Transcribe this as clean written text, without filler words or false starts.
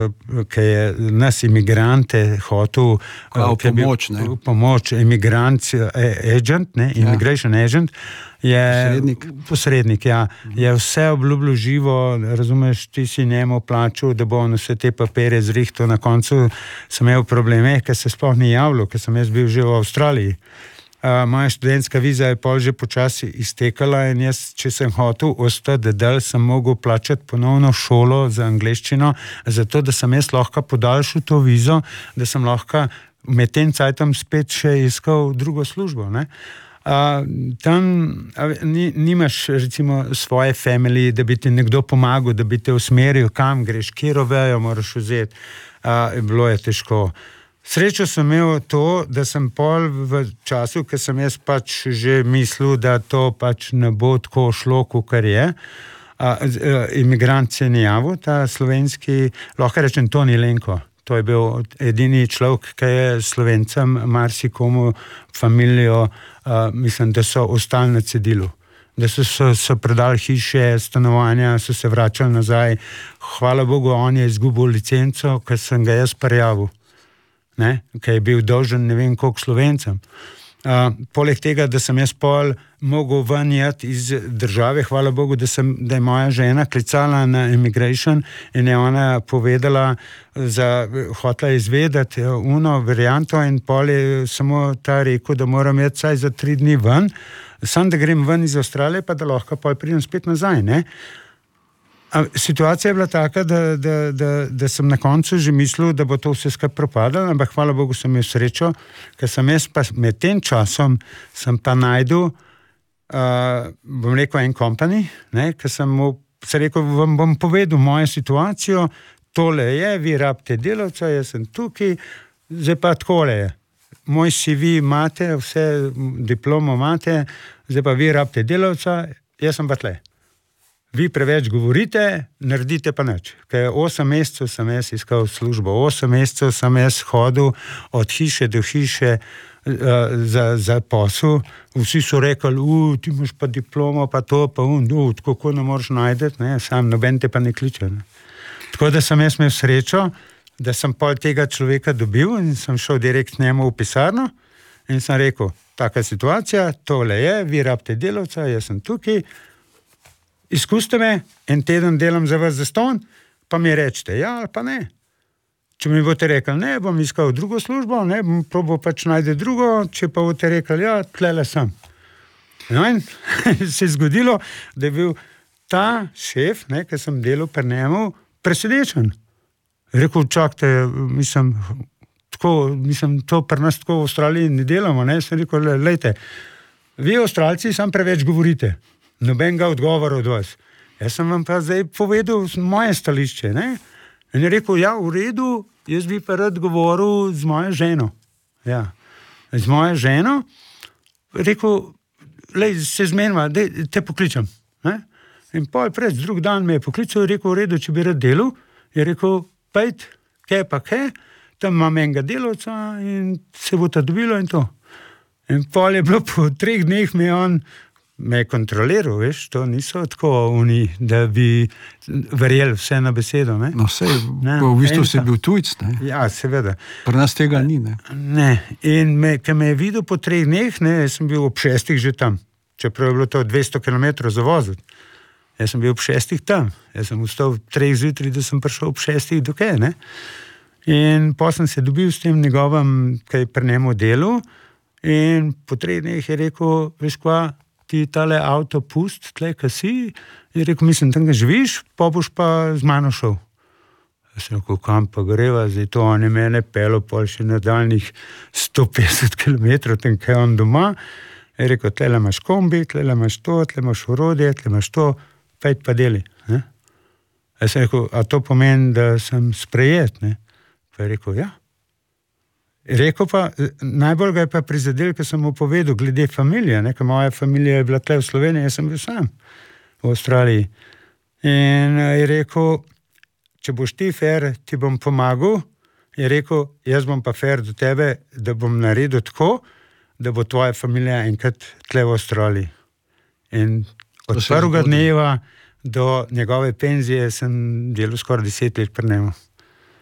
ki je nas imigrante hotel pomoč imigrant agent, ne, immigration agent, je posrednik, ja, je vse obljubilo živo, razumeš, ti si njemu plačal, da bo on vse te papirje zrihtal, na koncu sem imel probleme, ker se sploh ni javljal, ker sem jaz bil že v Avstraliji. Moja študentska viza je pol že počasi iztekala in jaz, če sem hotel ostati del, sem mogel plačati ponovno šolo za angleščino, zato da sem jaz lahko podaljšal to vizo, da sem lahko med tem cajtom spet še iskal drugo službo, ne. Tam nimaš recimo svoje family, da bi ti nekdo pomagal, da bi te usmeril, kam greš, kjero vejo moraš vzeti. Bilo je težko. Srečo sem imel to, da sem pol v času, ker sem jaz pač že mislil, da to pač ne bo tako šlo, kakor je. Imigrant se ni javil, ta slovenski, lahko rečem Toni Lenko. To je bil edini človek, ki je Slovencem marsikomu familijo, mislim, da so ostali na cedilu. Da so predali hiše, stanovanja, so se vračali nazaj. Hvala Bogu, on je izgubil licenco, ker sem ga jaz prijavil. Ne, ki je bil dolžen ne vem koliko Slovencem. Poleg tega, da sem jaz pol mogel ven iti iz države, hvala Bogu, da je moja žena klicala na immigration in je ona povedala, hotela izvedeti varianto in pol je samo ta rekel, da moram iti vsaj za 3 dni ven, sam da grem ven iz Avstralije, pa da lahko pol pridem spet nazaj, ne. Situacija je bila taka, da sem na koncu že mislil, da bo to vse skupaj propadalo, ampak hvala Bogu sem imel srečo, ker sem jaz pa med tem časom sem pa najdel, bom rekel, en company, ne, ker sem mu rekel, vam bom povedal mojo situacijo, tole je, vi rabite delavca, jaz sem tukaj, zdaj pa takole je. Moj CV imate, vse diplomo imate, zdaj pa vi rabite delavca, jaz sem pa tle. Vi preveč govorite, naredite pa nič. Ker 8 mesecev sem jaz iskal službo, 8 mesecev sem jaz hodil od hiše do hiše za posel. Vsi so rekli, ti imaš pa diplomo, pa to, pa tako ne moreš najdeti, ne, sam noben te pa ne kliče. Ne. Tako da sem jaz imel srečo, da sem pol tega človeka dobil in sem šel direkt njemu v pisarno in sem rekel, taka situacija, tole je, vi rabite delavca, jaz sem tukaj, izkuste me, en teden delam za vas zastonj, pa mi rečete, ja ali pa ne. Če mi boste rekli, ne, bom iskal drugo službo, ne, bom probal pač najti drugo, če pa boste rekli, ja, tlele sem. No in se je zgodilo, da je bil ta šef, ne, ki sem delal pri njemu, presenečen. Rekel, čakajte, mislim, to pri nas tako v Avstraliji ne delamo, ne, sem rekel, lejte, vi Avstralci sam preveč govorite. Nobenega odgovora od vas. Jaz sem vam pa zdaj povedal moje stališče, ne? In je rekel, ja, v redu, jaz bi pa rad govoril z mojo ženo. Ja, z mojo ženo, rekel, lej, se zmenima, te pokličem, ne? In pol pred, drug dan me je poklical, rekel, v redu, če bi rad delal, je rekel, pejt, kaj pa kaj, tam imam enega delavca in se bo ta dobilo in to. In pol je bilo po 3 dneh me je kontroliral, veš, to niso tako oni, da bi verjeli vse na besedo, ne? No, sej, v bistvu si bil tujc, ne? Ja, seveda. Pri nas tega ni, ne? Ne, in ker me je videl po 3 dneh, ne, jaz sem bil ob 6 že tam, čeprav je bilo to 200 km zavoziti. Jaz sem bil ob 6 tam, jaz sem vstal v 3 zjutraj, da sem prišel ob 6 do kaj, ne? In potem sem se dobil s tem njegovim, kaj pri njemu delu, in po 3 dneh je rekel, veš kva, ti tale avto pust, tle, kaj si, je rekel, mislim, tam ga živiš, pa boš pa z mano šel. Jaz sem rekel, kam pa greva, zdaj to on je mene pelo pol še nadaljnih 150 km, tam kaj on doma, je rekel, tle imaš kombi, tle imaš to, tle imaš orodje, tle imaš to, pejt pa deli, ne. Jaz sem rekel, a to pomeni, da sem sprejet, ne. Pa je rekel, ja. Rekel pa, najbolj ga je pa prizadel, ker sem mu povedal glede familije, ne, ker moja familija je bila tle v Sloveniji, jaz sem bil sam v Avstraliji. In je rekel, če boš ti fair, ti bom pomagal, je rekel, jaz bom pa fair do tebe, da bom naredil tako, da bo tvoja familija enkrat tle v Avstraliji. In od prvega dneva do njegove penzije sem delal skoraj 10 let pri njemu.